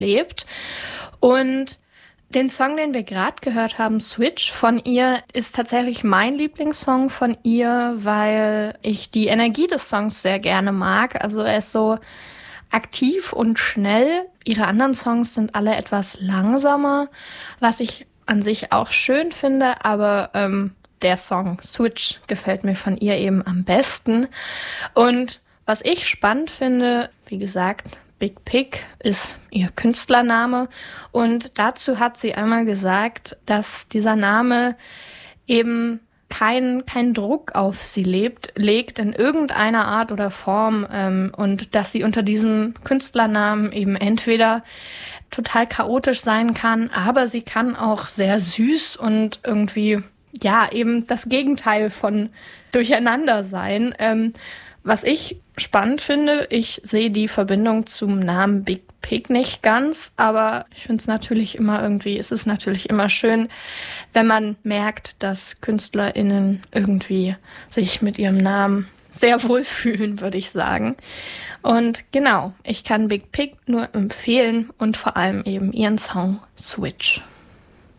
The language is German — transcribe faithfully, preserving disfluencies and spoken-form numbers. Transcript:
lebt. Und den Song, den wir gerade gehört haben, Switch von ihr, ist tatsächlich mein Lieblingssong von ihr, weil ich die Energie des Songs sehr gerne mag. Also er ist so aktiv und schnell. Ihre anderen Songs sind alle etwas langsamer, was ich an sich auch schön finde, aber ähm, der Song Switch gefällt mir von ihr eben am besten. Und was ich spannend finde, wie gesagt, Big Pig ist ihr Künstlername und dazu hat sie einmal gesagt, dass dieser Name eben keinen kein Druck auf sie lebt, legt in irgendeiner Art oder Form ähm, und dass sie unter diesem Künstlernamen eben entweder total chaotisch sein kann, aber sie kann auch sehr süß und irgendwie, ja, eben das Gegenteil von durcheinander sein. Ähm, Was ich spannend finde, ich sehe die Verbindung zum Namen Big Pig nicht ganz, aber ich finde es natürlich immer irgendwie, es ist natürlich immer schön, wenn man merkt, dass KünstlerInnen irgendwie sich mit ihrem Namen sehr wohlfühlen, würde ich sagen. Und genau, ich kann Big Pig nur empfehlen und vor allem eben ihren Song Switch.